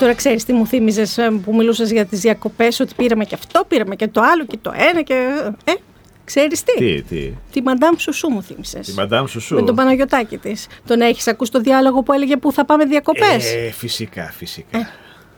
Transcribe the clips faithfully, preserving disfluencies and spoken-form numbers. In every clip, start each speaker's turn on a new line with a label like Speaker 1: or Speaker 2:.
Speaker 1: Τώρα ξέρεις τι μου θύμιζες που μιλούσες για τις διακοπές, ότι πήραμε και αυτό, πήραμε και το άλλο και το ένα και... Ε, ξέρεις τι?
Speaker 2: Τι, τι.
Speaker 1: Τη Μαντάμ Σουσού μου θύμισες.
Speaker 2: Τη Μαντάμ Σουσού.
Speaker 1: Με τον Παναγιωτάκη της. Τον έχεις ακούσει το διάλογο που έλεγε που θα πάμε διακοπές?
Speaker 2: Ε, φυσικά, φυσικά.
Speaker 1: Ε.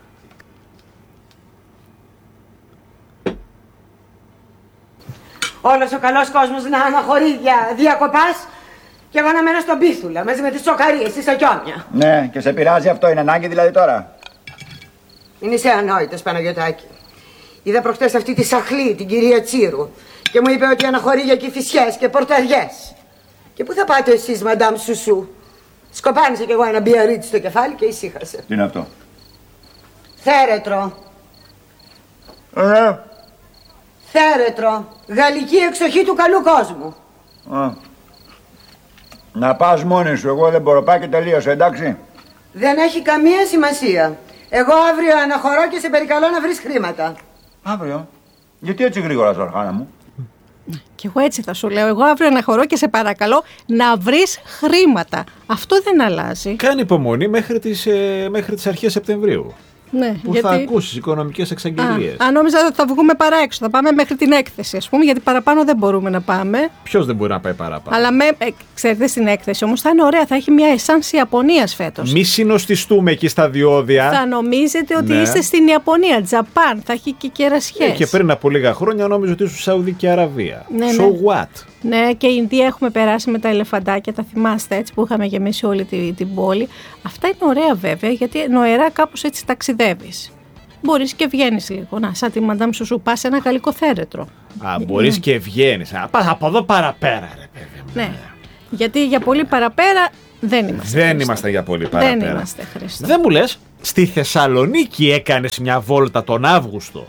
Speaker 3: Όλος ο καλός κόσμος να αναχωρεί για διακοπάς και εγώ να μένω στον Πίθουλα μαζί με τις σοκαρίες, τις ακιόμια.
Speaker 4: Ναι, και σε πειράζει αυτό, είναι ανάγκη δηλαδή τώρα?
Speaker 3: Μην είσαι ανόητος, Παναγιωτάκη. Είδα προχτές αυτή τη σαχλή, την κυρία Τσίρου, και μου είπε ότι αναχωρεί για Κηφισιές και Πορταριές. Και πού θα πάτε εσείς, Μαντάμ Σουσού? Σκοπάνισε κι εγώ ένα μπιαρίτσι στο κεφάλι και ησύχασε.
Speaker 4: Τι είναι αυτό?
Speaker 3: Θέρετρο.
Speaker 4: Ε,
Speaker 3: Θέρετρο. Γαλλική εξοχή του καλού κόσμου.
Speaker 4: Α. Να πας μόνη σου, εγώ δεν μπορώ, πάει και τελείωσε, εντάξει?
Speaker 3: Δεν έχει καμία σημασία. Εγώ αύριο αναχωρώ και σε περικαλώ να βρεις χρήματα.
Speaker 4: Αύριο? Γιατί έτσι γρήγορα, Ζορχάνα μου?
Speaker 1: Κι εγώ έτσι θα σου λέω. Εγώ αύριο αναχωρώ και σε παρακαλώ να βρεις χρήματα. Αυτό δεν αλλάζει.
Speaker 2: Κάνει υπομονή μέχρι τις, ε, μέχρι τις αρχές Σεπτεμβρίου.
Speaker 1: Ναι,
Speaker 2: που
Speaker 1: γιατί...
Speaker 2: θα ακούσεις οικονομικές εξαγγελίες.
Speaker 1: Αν νόμιζα ότι θα βγούμε παρά έξω, θα πάμε μέχρι την έκθεση, ας πούμε, γιατί παραπάνω δεν μπορούμε να πάμε.
Speaker 2: Ποιος δεν μπορεί να πάει παραπάνω?
Speaker 1: Αλλά με, ε, ξέρετε, στην έκθεση όμως θα είναι ωραία, θα έχει μια εσάνση Ιαπωνίας φέτος.
Speaker 2: Μη συνοστιστούμε εκεί στα διόδια.
Speaker 1: Θα νομίζετε ότι
Speaker 2: ναι.
Speaker 1: είστε στην Ιαπωνία, Τζαπάν, θα έχει και κερασιές.
Speaker 2: Ε, και πριν από λίγα χρόνια νόμιζα ότι ήσουν Σαουδική Αραβία.
Speaker 1: Ναι,
Speaker 2: So
Speaker 1: ναι.
Speaker 2: what?
Speaker 1: Ναι, και Ινδία έχουμε περάσει με τα ελεφαντάκια, τα θυμάστε έτσι, που είχαμε γεμίσει όλη την, την πόλη. Αυτά είναι ωραία βέβαια, γιατί νοερά κάπως έτσι ταξιδεύεις. Μπορείς και βγαίνεις λίγο. Να, σαν τη Μαντάμ Σουσού, πας σε ένα γαλλικό θέρετρο.
Speaker 2: Α, μπορείς ναι. και βγαίνεις. Α, πας από εδώ παραπέρα, ρε παιδί μου.
Speaker 1: Ναι. Γιατί για πολύ παραπέρα δεν είμαστε.
Speaker 2: Δεν
Speaker 1: Χρήστο.
Speaker 2: είμαστε για πολύ παραπέρα.
Speaker 1: Δεν είμαστε, Χρήστο.
Speaker 2: Δεν μου λες, στη Θεσσαλονίκη έκανες μια βόλτα τον Αύγουστο?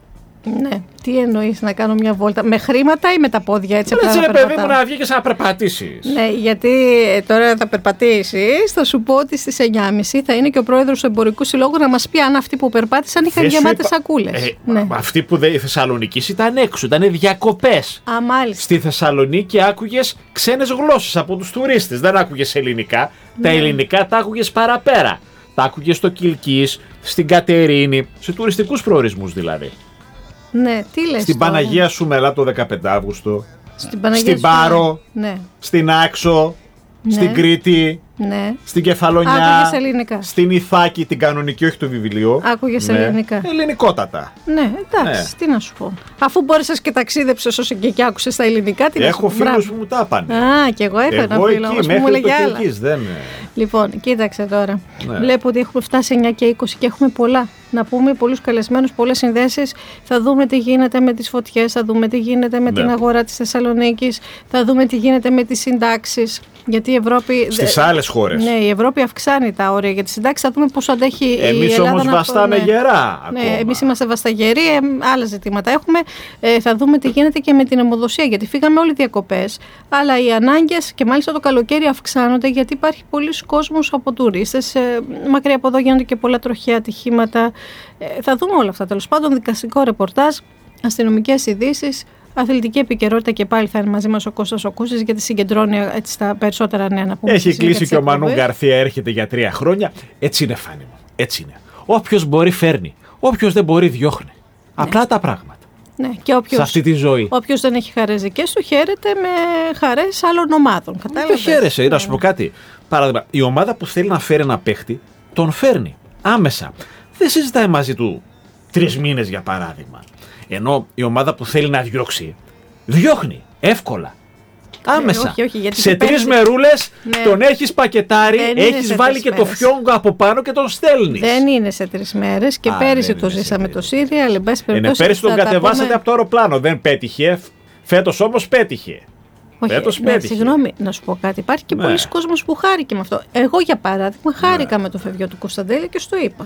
Speaker 1: Ναι. Τι εννοείς, να κάνω μια βόλτα με χρήματα ή με τα πόδια έτσι?
Speaker 2: Έτσι, ρε παιδί μου, να βγει και να περπατήσεις.
Speaker 1: Ναι, γιατί τώρα θα περπατήσεις. Θα σου πω ότι στις εννιά και μισή θα είναι και ο πρόεδρος του Εμπορικού Συλλόγου να μας πει αν αυτοί που περπάτησαν είχαν γεμάτες είπα... σακούλες. Ε,
Speaker 2: ναι. Αυτοί που δεν η Θεσσαλονίκη ήταν έξω, ήταν διακοπές.
Speaker 1: Α, μάλιστα.
Speaker 2: Στη Θεσσαλονίκη άκουγες ξένες γλώσσες από τους τουρίστες. Δεν άκουγες ελληνικά. Ναι. Τα ελληνικά τα άκουγες παραπέρα. Τα άκουγες στο Κιλκής, στην Κατερίνη, σε τουριστικούς προορισμούς δηλαδή.
Speaker 1: Ναι, τι λες?
Speaker 2: Στην τώρα? Παναγία Σουμελά το δεκαπέντε Αύγουστο.
Speaker 1: Στην, Παναγία
Speaker 2: στην Πάρο.
Speaker 1: Ναι.
Speaker 2: Στην Άξο. Ναι. Στην Κρήτη.
Speaker 1: Ναι.
Speaker 2: Στην Κεφαλονιά.
Speaker 1: Άκουγες ελληνικά.
Speaker 2: Στην Ιθάκη, την κανονική, όχι το βιβλίο.
Speaker 1: Άκουγες ναι. ελληνικά.
Speaker 2: Ελληνικότατα.
Speaker 1: Ναι, εντάξει, ναι. τι να σου πω. Αφού μπόρεσες και ταξίδεψες όσο και, και άκουσες τα ελληνικά, τι
Speaker 2: έχω φίλους που μου τα είπανε.
Speaker 1: Α, και εγώ έχω ένα φίλο όμως που μου λέγε άλλα.
Speaker 2: Δεν...
Speaker 1: Λοιπόν, κοίταξε τώρα.
Speaker 2: Ναι.
Speaker 1: Βλέπω ότι έχουμε φτάσει εννιά και είκοσι και έχουμε πολλά. Να πούμε πολλούς καλεσμένους, πολλές συνδέσεις. Θα δούμε τι γίνεται με τις φωτιές, θα δούμε τι γίνεται με ναι. την αγορά της Θεσσαλονίκης, θα δούμε τι γίνεται με τις συντάξεις. Γιατί η Ευρώπη.
Speaker 2: Στις άλλες χώρες.
Speaker 1: Ναι, η Ευρώπη αυξάνει τα όρια για τις συντάξεις. Θα δούμε πώς αντέχει
Speaker 2: εμείς
Speaker 1: η Ελλάδα.
Speaker 2: Εμείς όμως βαστάμε ναι. γερά.
Speaker 1: Ναι, εμείς είμαστε βασταγεροί, ε, άλλα ζητήματα έχουμε. Ε, θα δούμε τι γίνεται και με την αιμοδοσία. Γιατί φύγαμε όλοι διακοπές. Αλλά οι ανάγκες και μάλιστα το καλοκαίρι αυξάνονται γιατί υπάρχει πολλοί κόσμος από τουρίστες. Ε, μακριά από εδώ γίνονται και πολλά τροχαία ατυχήματα. Ε, θα δούμε όλα αυτά. Τέλος πάντων, δικαστικό ρεπορτάζ, αστυνομικές ειδήσεις. Αθλητική επικαιρότητα και πάλι θα είναι μαζί μας ο Κώστας ο Κούσης, γιατί συγκεντρώνει έτσι τα περισσότερα νέα να πούμε.
Speaker 2: Έχει κλείσει και ο Μανού Γκαρθία έρχεται για τρία χρόνια. Έτσι είναι, Φάνη μου. Έτσι είναι. Όποιος μπορεί φέρνει. Όποιος δεν μπορεί διώχνει. Ναι. Απλά τα πράγματα.
Speaker 1: Ναι, και όποιος,
Speaker 2: σε αυτή τη ζωή.
Speaker 1: Όποιος δεν έχει χαρές δικές του χαίρεται με χαρές άλλων ομάδων. Κατάλαβες.
Speaker 2: Δεν χαίρεσαι. Να σου πω κάτι. Παράδειγμα, η ομάδα που θέλει να φέρει ένα παίχτη τον φέρνει άμεσα. Δεν συζητάει μαζί του τρεις μήνες για παράδειγμα. Ενώ η ομάδα που θέλει να διώξει, διώχνει εύκολα. Άμεσα.
Speaker 1: Όχι, όχι,
Speaker 2: σε τρεις μερούλες ναι. τον έχεις πακετάρει, έχεις βάλει και το φιόγκο από πάνω και τον στέλνεις.
Speaker 1: Δεν είναι σε τρεις μέρες και Α, πέρυσι το ζήσαμε το Σύρια, αλλά εν πάση περιπτώσει.
Speaker 2: Πέρυσι τον κατεβάσατε πούμε... από το αεροπλάνο, δεν πέτυχε. Φέτος όμως πέτυχε.
Speaker 1: Όχι,
Speaker 2: Φέτος
Speaker 1: ναι,
Speaker 2: πέτυχε.
Speaker 1: Συγγνώμη, να σου πω κάτι. Υπάρχει και ναι. πολλοί κόσμος που χάρηκε με αυτό. Εγώ για παράδειγμα χάρηκα ναι. με το φευγείο του Κωνσταντέλη και στο είπα.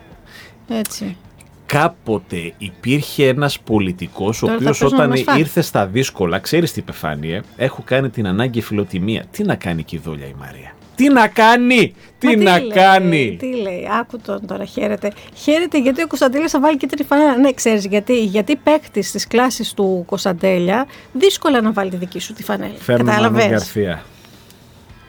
Speaker 1: Έτσι.
Speaker 2: Κάποτε υπήρχε ένας πολιτικός ο οποίος όταν ήρθε στα δύσκολα, ξέρεις τι υπεφάνειε, έχω κάνει την ανάγκη φιλοτιμία. Τι να κάνει και η Δόλια η Μαρία. Τι να κάνει, τι, τι να
Speaker 1: λέει,
Speaker 2: κάνει.
Speaker 1: Τι λέει, άκου τον τώρα, χαίρεται. Χαίρεται γιατί ο Κωνσταντέλιας θα βάλει κίτρινη φανέλα. Ναι, ξέρεις γιατί. Γιατί παίκτης της κλάσης του Κωνσταντέλια δύσκολα να βάλει τη δική σου τη φανέλα.
Speaker 2: Φέρνω Μανού Γκαρθία.